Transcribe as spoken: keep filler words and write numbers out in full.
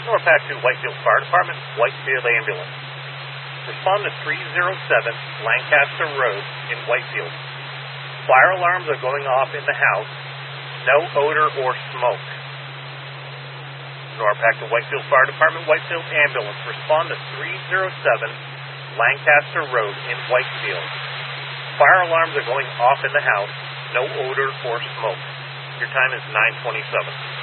Norpac to Whitefield Fire Department, Whitefield Ambulance. Respond to three oh seven Lancaster Road in Whitefield. Fire alarms are going off in the house. No odor or smoke. Norpac to Whitefield Fire Department, Whitefield Ambulance. Respond to three oh seven Lancaster Road in Whitefield. Fire alarms are going off in the house. No odor or smoke. Your time is nine twenty-seven.